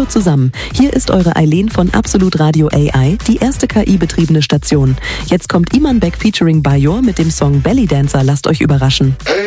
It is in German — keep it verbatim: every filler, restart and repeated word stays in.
Hallo zusammen, hier ist eure Eileen von Absolut Radio A I, die erste K I-betriebene Station. Jetzt kommt Iman Beck featuring Bajor mit dem Song Belly Dancer, lasst euch überraschen.